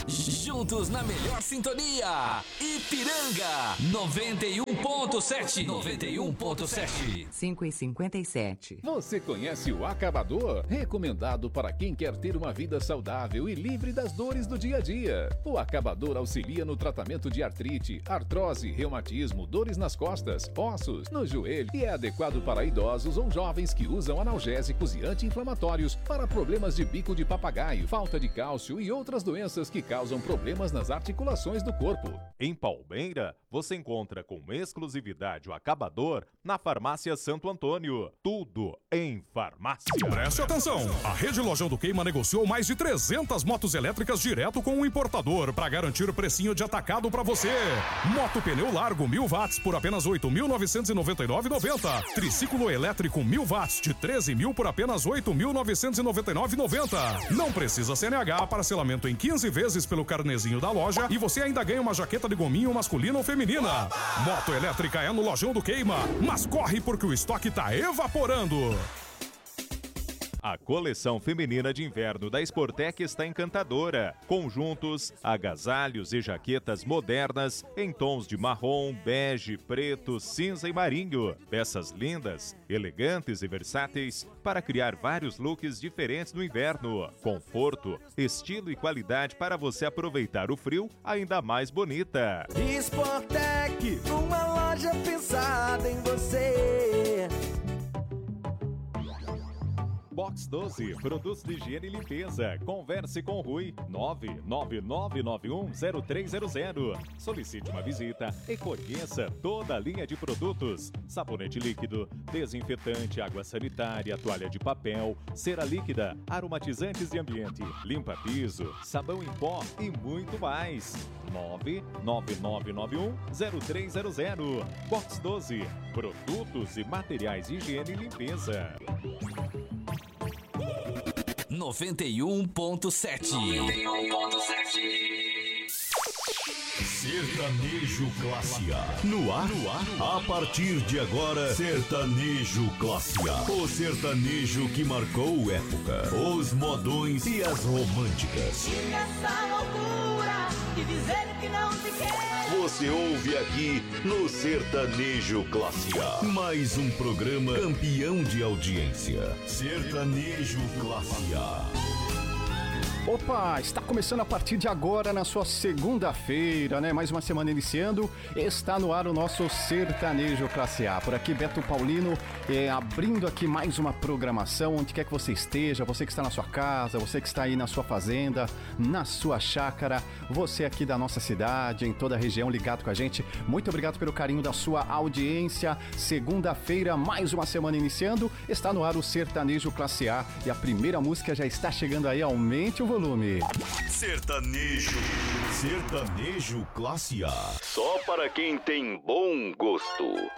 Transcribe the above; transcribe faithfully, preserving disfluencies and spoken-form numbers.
Juntos na melhor sintonia. Ipiranga noventa e um ponto sete. noventa e um ponto sete. cinco e cinquenta e sete. Você conhece o Acabador? Recomendado para quem quer ter uma vida saudável e livre das dores do dia a dia. O Acabador auxilia no tratamento de artrite, artrose, reumatismo, dores nas costas, ossos, no joelho e é adequado para idosos ou jovens que usam analgésicos e anti-inflamatórios para problemas de bico de papagaio, falta de cálcio e outras doenças que causam problemas nas articulações do corpo. Em Palmeira, você encontra com exclusividade o Acabador na Farmácia Santo Antônio. Tudo em farmácia. Preste atenção! A Rede Lojão do Queima negociou mais de trezentas motos elétricas direto com o importador para garantir precinho de atacado para você. Moto pneu largo mil watts por apenas oito mil novecentos e noventa e nove reais e noventa centavos. Triciclo elétrico mil watts de treze mil por apenas oito mil novecentos e noventa e nove reais e noventa centavos. Não precisa C N H, parcelamento em quinze vezes pelo carnezinho da loja e você ainda ganha uma jaqueta de gominho masculina ou feminina. Moto elétrica é no Lojão do Queima, mas corre porque o estoque tá evaporando. A coleção feminina de inverno da Sportec está encantadora. Conjuntos, agasalhos e jaquetas modernas em tons de marrom, bege, preto, cinza e marinho. Peças lindas, elegantes e versáteis para criar vários looks diferentes no inverno. Conforto, estilo e qualidade para você aproveitar o frio ainda mais bonita. Sportec, uma loja pensada em você. Box doze, produtos de higiene e limpeza. Converse com o Rui, nove nove nove nove um zero três zero zero. Solicite uma visita e conheça toda a linha de produtos. Sabonete líquido, desinfetante, água sanitária, toalha de papel, cera líquida, aromatizantes de ambiente, limpa-piso, sabão em pó e muito mais. nove nove nove nove um zero três zero zero. Box doze, produtos e materiais de higiene e limpeza. noventa e um ponto sete. noventa e um ponto sete. Sertanejo Classe A. No ar, no ar, a partir de agora, Sertanejo Classe A. O sertanejo que marcou época. Os modões e as românticas. E nessa loucura de dizer que não te quero. Você ouve aqui no Sertanejo Classe A. Mais um programa campeão de audiência. Sertanejo Classe A. Opa, está começando a partir de agora na sua segunda-feira, né? Mais uma semana iniciando, está no ar o nosso Sertanejo Classe A. Por aqui, Beto Paulino, é, abrindo aqui mais uma programação, onde quer que você esteja, você que está na sua casa, você que está aí na sua fazenda, na sua chácara, você aqui da nossa cidade, em toda a região ligado com a gente. Muito obrigado pelo carinho da sua audiência. Segunda-feira, mais uma semana iniciando, está no ar o Sertanejo Classe A e a primeira música já está chegando aí, aumente o volume. Sertanejo. Sertanejo Classe A. Só para quem tem bom gosto.